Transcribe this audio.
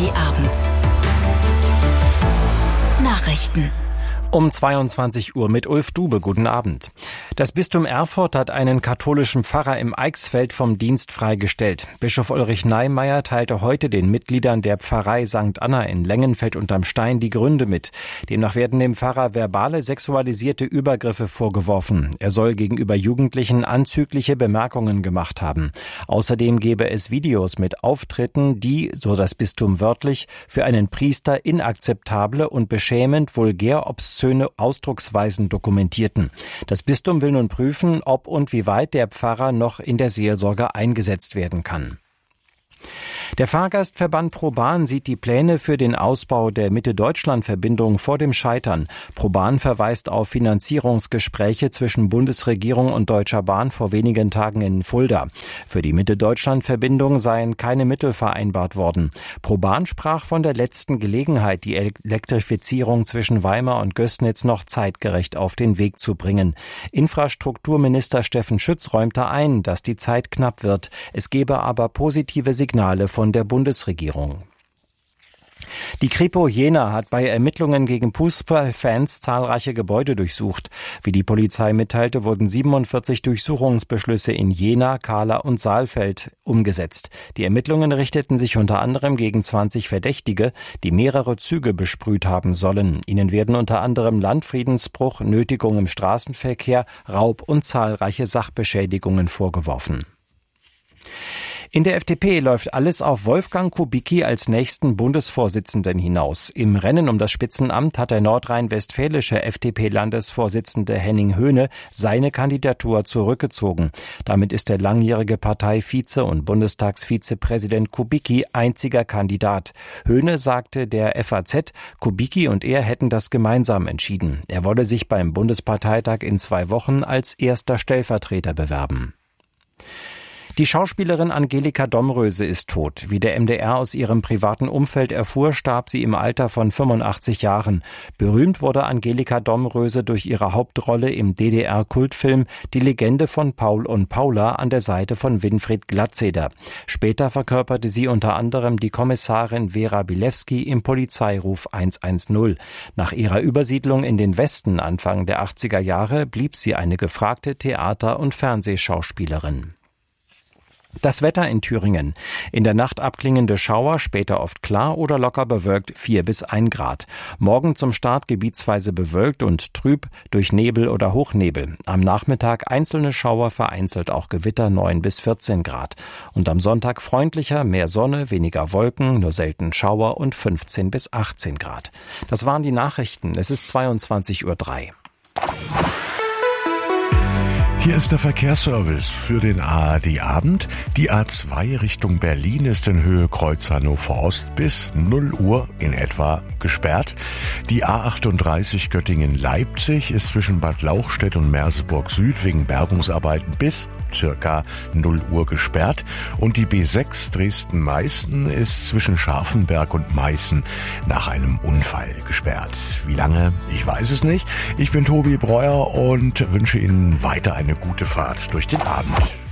ARD-Abend. Nachrichten. Um 22 Uhr mit Ulf Dube. Guten Abend. Das Bistum Erfurt hat einen katholischen Pfarrer im Eichsfeld vom Dienst freigestellt. Bischof Ulrich Neimeyer teilte heute den Mitgliedern der Pfarrei St. Anna in Lengenfeld unterm Stein die Gründe mit. Demnach werden dem Pfarrer verbale sexualisierte Übergriffe vorgeworfen. Er soll gegenüber Jugendlichen anzügliche Bemerkungen gemacht haben. Außerdem gebe es Videos mit Auftritten, die, so das Bistum wörtlich, für einen Priester inakzeptable und beschämend vulgär obszöne Ausdrucksweisen dokumentierten. Das Bistum will nun prüfen, ob und wie weit der Pfarrer noch in der Seelsorge eingesetzt werden kann. Der Fahrgastverband ProBahn sieht die Pläne für den Ausbau der Mitte-Deutschland-Verbindung vor dem Scheitern. ProBahn verweist auf Finanzierungsgespräche zwischen Bundesregierung und Deutscher Bahn vor wenigen Tagen in Fulda. Für die Mitte-Deutschland-Verbindung seien keine Mittel vereinbart worden. ProBahn sprach von der letzten Gelegenheit, die Elektrifizierung zwischen Weimar und Gößnitz noch zeitgerecht auf den Weg zu bringen. Infrastrukturminister Steffen Schütz räumte ein, dass die Zeit knapp wird. Es gebe aber positive Signale von der Bundesregierung. Die Kripo Jena hat bei Ermittlungen gegen Fußballfans zahlreiche Gebäude durchsucht. Wie die Polizei mitteilte, wurden 47 Durchsuchungsbeschlüsse in Jena, Kahla und Saalfeld umgesetzt. Die Ermittlungen richteten sich unter anderem gegen 20 Verdächtige, die mehrere Züge besprüht haben sollen. Ihnen werden unter anderem Landfriedensbruch, Nötigung im Straßenverkehr, Raub und zahlreiche Sachbeschädigungen vorgeworfen. In der FDP läuft alles auf Wolfgang Kubicki als nächsten Bundesvorsitzenden hinaus. Im Rennen um das Spitzenamt hat der nordrhein-westfälische FDP-Landesvorsitzende Henning Höhne seine Kandidatur zurückgezogen. Damit ist der langjährige Parteivize und Bundestagsvizepräsident Kubicki einziger Kandidat. Höhne sagte der FAZ, Kubicki und er hätten das gemeinsam entschieden. Er wolle sich beim Bundesparteitag in 2 Wochen als erster Stellvertreter bewerben. Die Schauspielerin Angelika Domröse ist tot. Wie der MDR aus ihrem privaten Umfeld erfuhr, starb sie im Alter von 85 Jahren. Berühmt wurde Angelika Domröse durch ihre Hauptrolle im DDR-Kultfilm Die Legende von Paul und Paula an der Seite von Winfried Glatzeder. Später verkörperte sie unter anderem die Kommissarin Vera Bilewski im Polizeiruf 110. Nach ihrer Übersiedlung in den Westen Anfang der 80er Jahre blieb sie eine gefragte Theater- und Fernsehschauspielerin. Das Wetter in Thüringen. In der Nacht abklingende Schauer, später oft klar oder locker bewölkt 4 bis 1 Grad. Morgen zum Start gebietsweise bewölkt und trüb durch Nebel oder Hochnebel. Am Nachmittag einzelne Schauer, vereinzelt auch Gewitter 9 bis 14 Grad. Und am Sonntag freundlicher, mehr Sonne, weniger Wolken, nur selten Schauer und 15 bis 18 Grad. Das waren die Nachrichten. Es ist 22:03 Uhr. Hier ist der Verkehrsservice für den ARD-Abend. Die A2 Richtung Berlin ist in Höhe Kreuz Hannover Ost bis 0 Uhr in etwa gesperrt. Die A38 Göttingen-Leipzig ist zwischen Bad Lauchstädt und Merseburg Süd wegen Bergungsarbeiten bis circa 0 Uhr gesperrt. Und die B6 Dresden-Meißen ist zwischen Scharfenberg und Meißen nach einem Unfall gesperrt. Wie lange? Ich weiß es nicht. Ich bin Tobi Breuer und wünsche Ihnen weiter eine gute Fahrt durch den Abend.